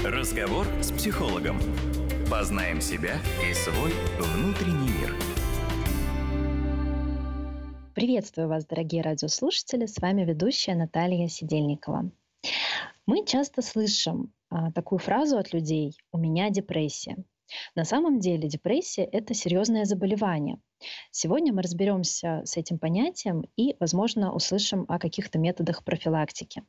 Разговор с психологом. Познаем себя и свой внутренний мир. Приветствую вас, дорогие радиослушатели. С вами ведущая Наталья Сидельникова. Мы часто слышим такую фразу от людей: «У меня депрессия». На самом деле депрессия – это серьезное заболевание. Сегодня мы разберемся с этим понятием и, возможно, услышим о каких-то методах профилактики.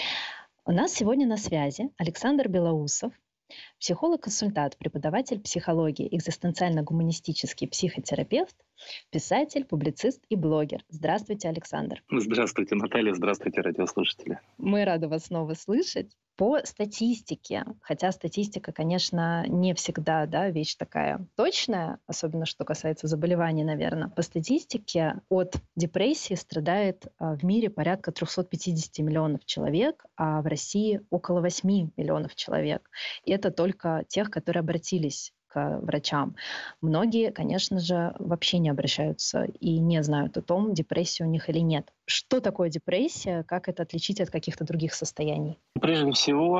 У нас сегодня на связи Александр Белоусов, психолог-консультант, преподаватель психологии, экзистенциально-гуманистический психотерапевт, писатель, публицист и блогер. Здравствуйте, Александр. Здравствуйте, Наталья. Здравствуйте, радиослушатели. Мы рады вас снова слышать. По статистике, хотя статистика, конечно, не всегда вещь такая точная, особенно что касается заболеваний, наверное. По статистике от депрессии страдает в мире порядка 350 миллионов человек, а в России около 8 миллионов человек. И это только тех, которые обратились к врачам. Многие, конечно же, вообще не обращаются и не знают о том, депрессия у них или нет. Что такое депрессия? Как это отличить от каких-то других состояний? Прежде всего,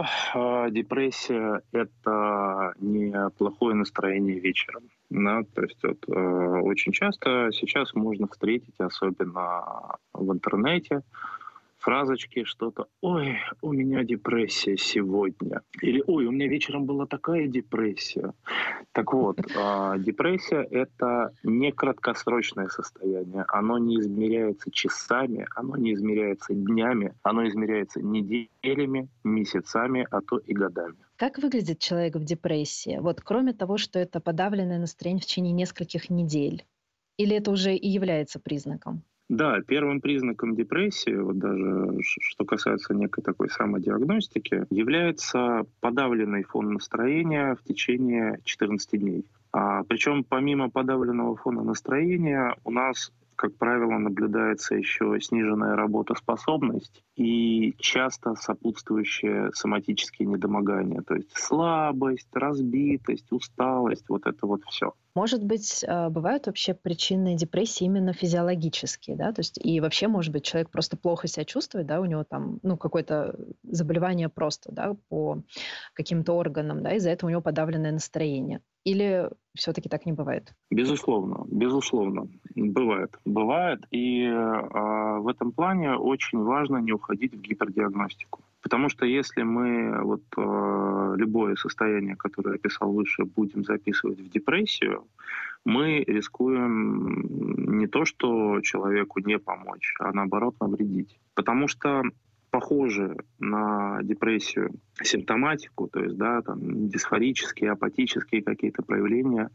депрессия — это не плохое настроение вечером. Да? То есть очень часто сейчас можно встретить, особенно в интернете, фразочки, что-то: «Ой, у меня депрессия сегодня». Или «Ой, у меня вечером была такая депрессия». Так вот, депрессия — это не краткосрочное состояние. Оно не измеряется часами, оно не измеряется днями, оно измеряется неделями, месяцами, а то и годами. Как выглядит человек в депрессии? Вот кроме того, что это подавленное настроение в течение нескольких недель. Или это уже и является признаком? Да, первым признаком депрессии, вот даже что касается некой такой самодиагностики, является подавленный фон настроения в течение 14 дней. Причем помимо подавленного фона настроения у нас, как правило, наблюдается еще сниженная работоспособность и часто сопутствующие соматические недомогания, то есть слабость, разбитость, усталость, вот это вот все. Может быть, бывают вообще причины депрессии именно физиологические, да? То есть и вообще, может быть, человек просто плохо себя чувствует, да, у него там, какое-то заболевание просто, да, по каким-то органам, да, из-за этого у него подавленное настроение. Или все-таки так не бывает? Безусловно, бывает. И в этом плане очень важно не уходить в гипердиагностику. Потому что если мы любое состояние, которое я описал выше, будем записывать в депрессию, мы рискуем не то, что человеку не помочь, а наоборот навредить. Потому что похожие на депрессию симптоматику, то есть дисфорические, апатические какие-то проявления,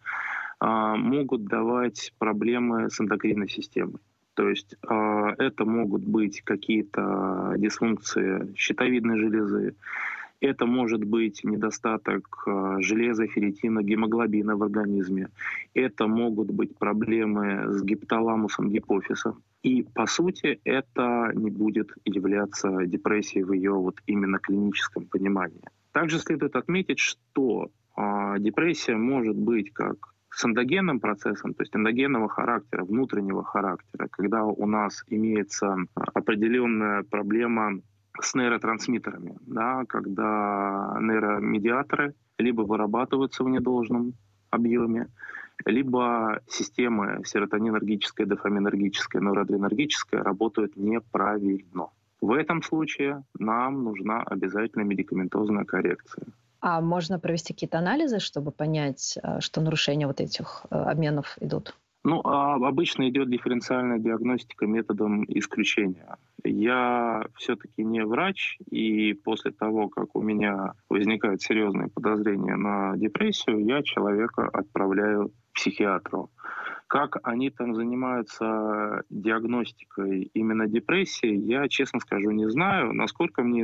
могут давать проблемы с эндокринной системой. То есть это могут быть какие-то дисфункции щитовидной железы, это может быть недостаток железа, ферритина, гемоглобина в организме, это могут быть проблемы с гипоталамусом гипофиза. И по сути это не будет являться депрессией в ее именно клиническом понимании. Также следует отметить, что депрессия может быть как с эндогенным процессом, то есть эндогенного характера, внутреннего характера, когда у нас имеется определенная проблема с нейротрансмиттерами, да, когда нейромедиаторы либо вырабатываются в недолжном объеме, либо системы серотонинергическая, дофаминергическая, норадреинергическая работают неправильно. В этом случае нам нужна обязательно медикаментозная коррекция. А можно провести какие-то анализы, чтобы понять, что нарушения этих обменов идут? Обычно идет дифференциальная диагностика методом исключения. Я все-таки не врач, и после того, как у меня возникают серьезные подозрения на депрессию, я человека отправляю к психиатру. Как они там занимаются диагностикой именно депрессии, я, честно скажу, не знаю. Насколько мне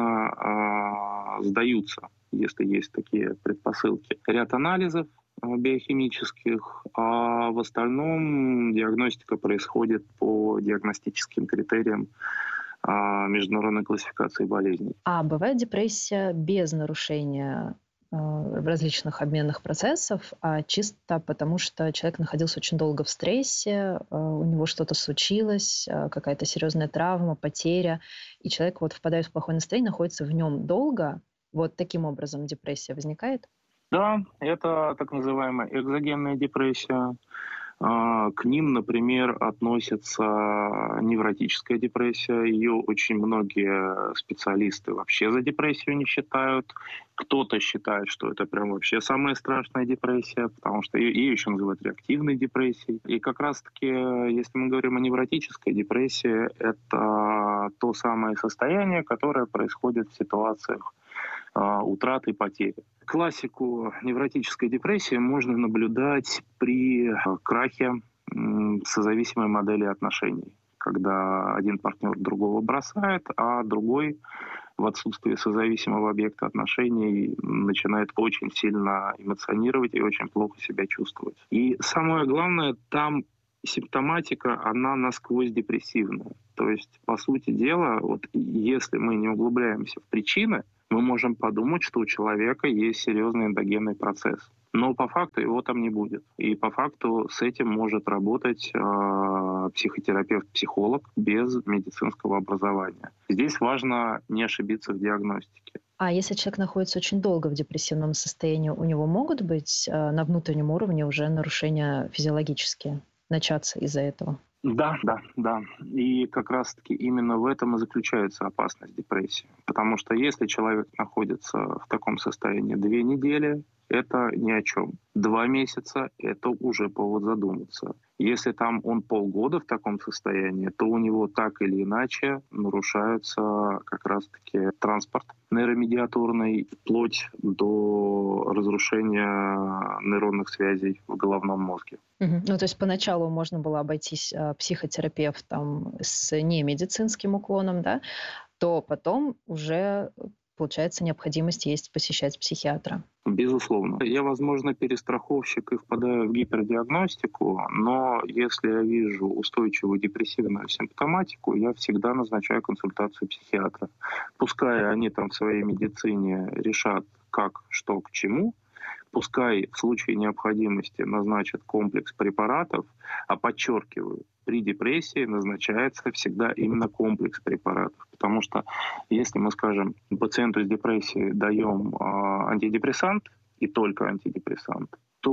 известно, сдаются, если есть такие предпосылки, ряд анализов биохимических, а в остальном диагностика происходит по диагностическим критериям международной классификации болезней. А бывает депрессия без нарушения различных обменных процессов, а чисто потому, что человек находился очень долго в стрессе, у него что-то случилось, какая-то серьезная травма, потеря, и человек впадает в плохое настроение, находится в нем долго, Вот таким образом депрессия возникает? Да, это так называемая экзогенная депрессия. К ним, например, относится невротическая депрессия. Ее очень многие специалисты вообще за депрессию не считают. Кто-то считает, что это прям вообще самая страшная депрессия, потому что ее еще называют реактивной депрессией. И как раз-таки, если мы говорим о невротической депрессии, это то самое состояние, которое происходит в ситуациях утраты и потери. Классику невротической депрессии можно наблюдать при крахе созависимой модели отношений, когда один партнер другого бросает, а другой в отсутствии созависимого объекта отношений начинает очень сильно эмоционировать и очень плохо себя чувствовать. И самое главное, там симптоматика, она насквозь депрессивная. То есть, по сути дела, вот если мы не углубляемся в причины, мы можем подумать, что у человека есть серьезный эндогенный процесс. Но по факту его там не будет. И по факту с этим может работать психотерапевт-психолог без медицинского образования. Здесь важно не ошибиться в диагностике. А если человек находится очень долго в депрессивном состоянии, у него могут быть на внутреннем уровне уже нарушения физиологические начаться из-за этого? Да. И как раз-таки именно в этом и заключается опасность депрессии. Потому что если человек находится в таком состоянии 2 недели, это ни о чем. 2 месяца — это уже повод задуматься. Если там он полгода в таком состоянии, то у него так или иначе нарушается как раз-таки транспорт нейромедиаторный, вплоть до разрушения нейронных связей в головном мозге. Ну, то есть поначалу можно было обойтись психотерапевтом с немедицинским уклоном, да, то потом уже, получается, необходимость есть посещать психиатра. Безусловно. Я, возможно, перестраховщик и впадаю в гипердиагностику, но если я вижу устойчивую депрессивную симптоматику, я всегда назначаю консультацию психиатра. Пускай они там в своей медицине решат, как, что, к чему, пускай в случае необходимости назначат комплекс препаратов, а подчеркиваю, при депрессии назначается всегда именно комплекс препаратов. Потому что если мы, скажем, пациенту с депрессией даем антидепрессант и только антидепрессант,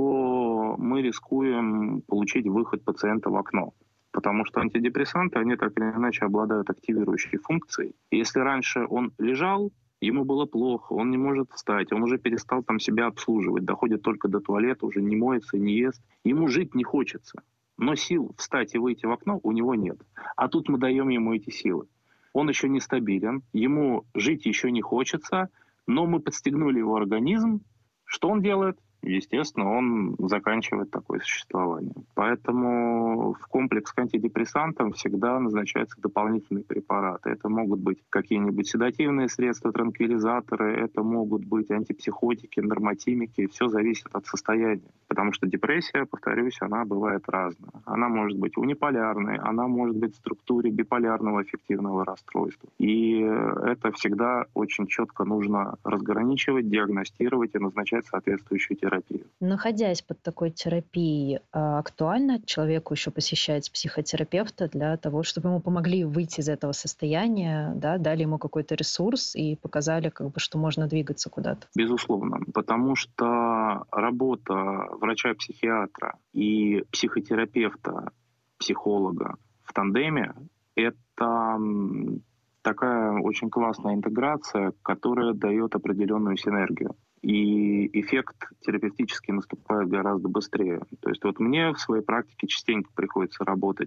то мы рискуем получить выход пациента в окно. Потому что антидепрессанты, они так или иначе обладают активирующей функцией. И если раньше он лежал, ему было плохо, он не может встать, он уже перестал там себя обслуживать, доходит только до туалета, уже не моется, не ест. Ему жить не хочется. Но сил встать и выйти в окно у него нет. А тут мы даем ему эти силы. Он еще не стабилен, ему жить еще не хочется, но мы подстегнули его организм. Что он делает? Естественно, он заканчивает такое существование. Поэтому в комплекс к антидепрессантам всегда назначаются дополнительные препараты. Это могут быть какие-нибудь седативные средства, транквилизаторы, это могут быть антипсихотики, нормотимики. Все зависит от состояния. Потому что депрессия, повторюсь, она бывает разная. Она может быть униполярной, она может быть в структуре биполярного аффективного расстройства. И это всегда очень четко нужно разграничивать, диагностировать и назначать соответствующую терапию. Находясь под такой терапией, актуально человеку еще посещать психотерапевта для того, чтобы ему помогли выйти из этого состояния, да, дали ему какой-то ресурс и показали, что можно двигаться куда-то? Безусловно, потому что работа врача-психиатра и психотерапевта, психолога в тандеме — это такая очень классная интеграция, которая дает определенную синергию. И эффект терапевтический наступает гораздо быстрее. То есть вот мне в своей практике частенько приходится работать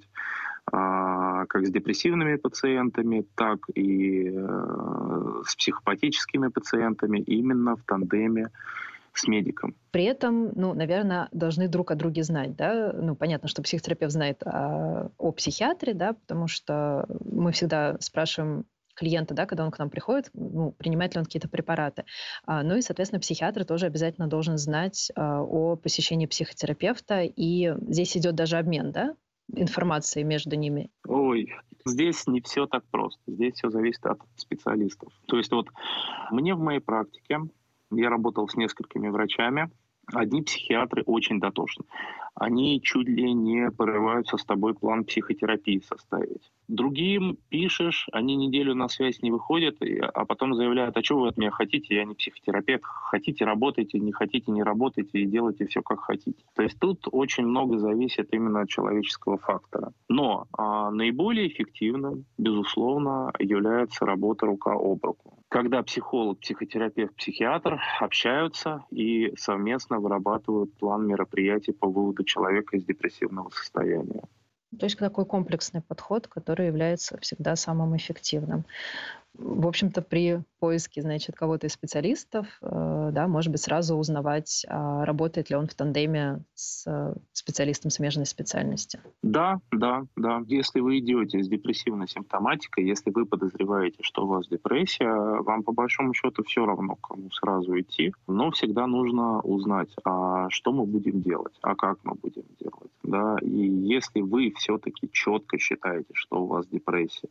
как с депрессивными пациентами, так и с психопатическими патциентами именно в тандеме с медиком. При этом, наверное, должны друг о друге знать, да? Понятно, что психотерапевт знает о психиатре, да, потому что мы всегда спрашиваем клиента, да, когда он к нам приходит, принимает ли он какие-то препараты. И, соответственно, психиатр тоже обязательно должен знать о посещении психотерапевта, и здесь идет даже обмен, да, информацией между ними. Ой, здесь не все так просто. Здесь все зависит от специалистов. То есть вот мне в моей практике, я работал с несколькими врачами, Одни психиатры очень дотошны. Они чуть ли не порываются с тобой план психотерапии составить. Другим пишешь, они неделю на связь не выходят, а потом заявляют: а что вы от меня хотите, я не психотерапевт, хотите работайте, не хотите не работайте и делайте все как хотите. То есть тут очень много зависит именно от человеческого фактора. Но наиболее эффективным, безусловно, является работа рука об руку. Когда психолог, психотерапевт, психиатр общаются и совместно вырабатывают план мероприятий по выводу человека из депрессивного состояния. То есть такой комплексный подход, который является всегда самым эффективным. В общем-то, при поиске, значит, кого-то из специалистов, да, может быть, сразу узнавать, работает ли он в тандеме с специалистом смежной специальности. Да. Если вы идете с депрессивной симптоматикой, если вы подозреваете, что у вас депрессия, вам по большому счету все равно, к кому сразу идти. Но всегда нужно узнать, а что мы будем делать, а как мы будем делать. Да? И если вы все-таки четко считаете, что у вас депрессия,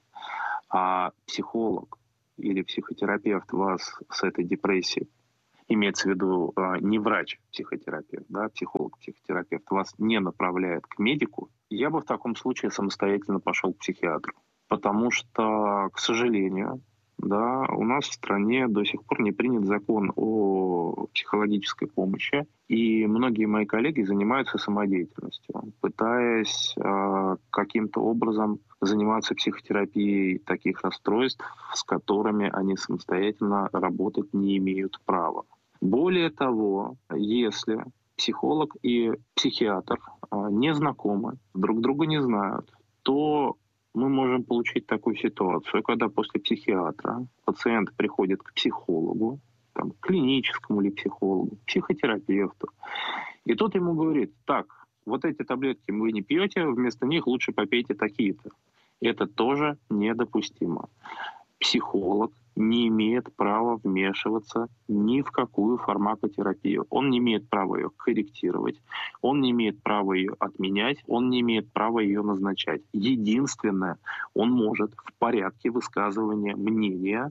а психолог или психотерапевт вас с этой депрессией, имеется в виду не врач-психотерапевт, да, психолог-психотерапевт, вас не направляет к медику, я бы в таком случае самостоятельно пошел к психиатру. Потому что, к сожалению, да, у нас в стране до сих пор не принят закон о психологической помощи, и многие мои коллеги занимаются самодеятельностью, пытаясь каким-то образом заниматься психотерапией таких расстройств, с которыми они самостоятельно работать не имеют права. Более того, если психолог и психиатр не знакомы, друг друга не знают, то мы можем получить такую ситуацию, когда после психиатра пациент приходит к психологу, там, клиническому или психологу, психотерапевту, и тот ему говорит: так, вот эти таблетки вы не пьете, вместо них лучше попейте такие-то. Это тоже недопустимо. Психолог не имеет права вмешиваться ни в какую фармакотерапию. Он не имеет права ее корректировать, он не имеет права ее отменять, он не имеет права ее назначать. Единственное, он может в порядке высказывания мнения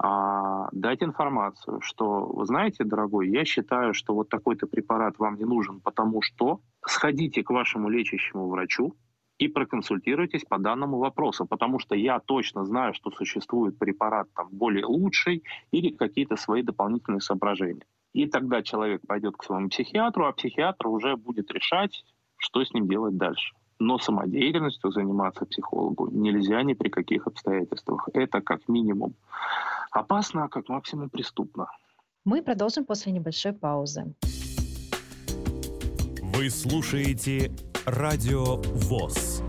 дать информацию, что, вы знаете, дорогой, я считаю, что вот такой-то препарат вам не нужен, потому что сходите к вашему лечащему врачу и проконсультируйтесь по данному вопросу, потому что я точно знаю, что существует препарат там более лучший или какие-то свои дополнительные соображения. И тогда человек пойдет к своему психиатру, а психиатр уже будет решать, что с ним делать дальше. Но самодеятельностью заниматься психологу нельзя ни при каких обстоятельствах. Это как минимум опасно, а как максимум преступно. Мы продолжим после небольшой паузы. Вы слушаете Радио ВОС.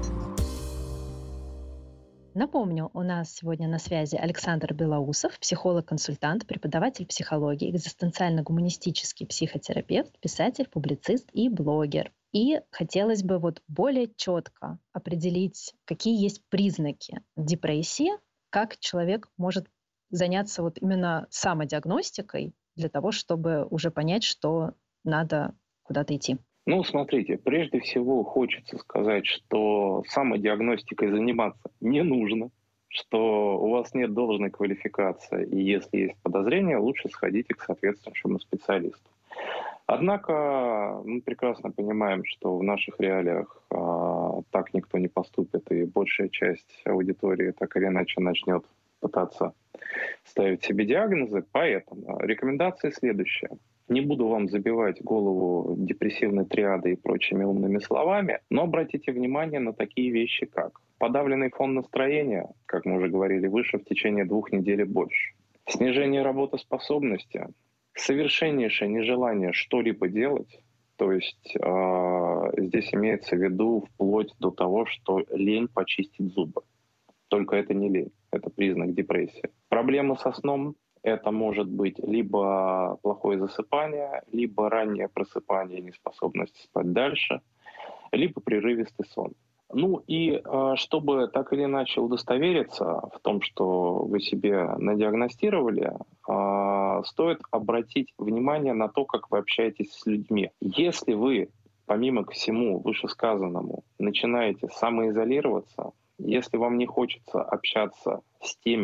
Напомню, у нас сегодня на связи Александр Белоусов, психолог-консультант, преподаватель психологии, экзистенциально-гуманистический психотерапевт, писатель, публицист и блогер. И хотелось бы более четко определить, какие есть признаки депрессии, как человек может заняться именно самодиагностикой для того, чтобы уже понять, что надо куда-то идти. Смотрите, прежде всего хочется сказать, что самодиагностикой заниматься не нужно, что у вас нет должной квалификации, и если есть подозрения, лучше сходите к соответствующему специалисту. Однако мы прекрасно понимаем, что в наших реалиях так никто не поступит, и большая часть аудитории так или иначе начнет пытаться ставить себе диагнозы, поэтому рекомендации следующие. Не буду вам забивать голову депрессивной триадой и прочими умными словами, но обратите внимание на такие вещи, как подавленный фон настроения, как мы уже говорили выше, в течение 2 недель и больше, снижение работоспособности, совершеннейшее нежелание что-либо делать, то есть здесь имеется в виду вплоть до того, что лень почистить зубы. Только это не лень, это признак депрессии. Проблемы со сном. Это может быть либо плохое засыпание, либо раннее просыпание и неспособность спать дальше, либо прерывистый сон. И чтобы так или иначе удостовериться в том, что вы себе надиагностировали, стоит обратить внимание на то, как вы общаетесь с людьми. Если вы, помимо всему вышесказанному, начинаете самоизолироваться, если вам не хочется общаться с теми,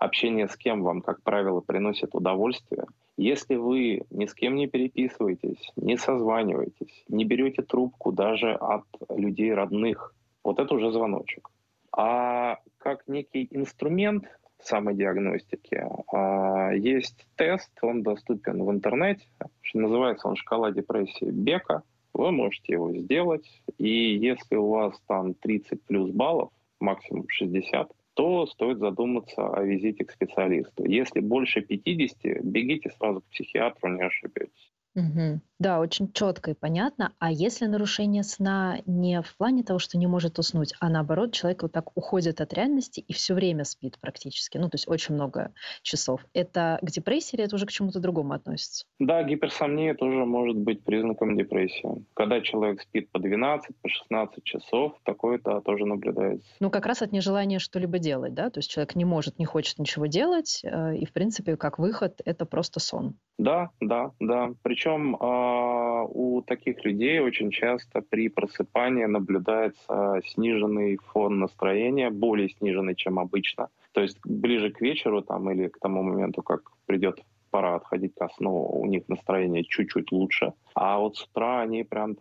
общение с кем вам, как правило, приносит удовольствие. Если вы ни с кем не переписываетесь, не созваниваетесь, не берете трубку даже от людей родных, вот это уже звоночек. А как некий инструмент самодиагностики есть тест, он доступен в интернете, называется он «Шкала депрессии Бека». Вы можете его сделать, и если у вас там 30 плюс баллов, максимум 60, то стоит задуматься о визите к специалисту. Если больше 50, бегите сразу к психиатру, не ошибетесь. Мгм. Да, очень четко и понятно. А если нарушение сна не в плане того, что не может уснуть, а наоборот, человек вот так уходит от реальности и все время спит практически, ну, то есть очень много часов, это к депрессии или это уже к чему-то другому относится? Да, гиперсомния тоже может быть признаком депрессии. Когда человек спит по 12, по 16 часов, такое-то тоже наблюдается. Ну, как раз от нежелания что-либо делать, да? То есть человек не может, не хочет ничего делать, и, в принципе, как выход, это просто сон. Да, да, да. Причем у таких людей очень часто при просыпании наблюдается сниженный фон настроения, более сниженный, чем обычно. То есть ближе к вечеру там, или к тому моменту, как придет пора отходить ко сну, у них настроение чуть-чуть лучше. А вот с утра они прям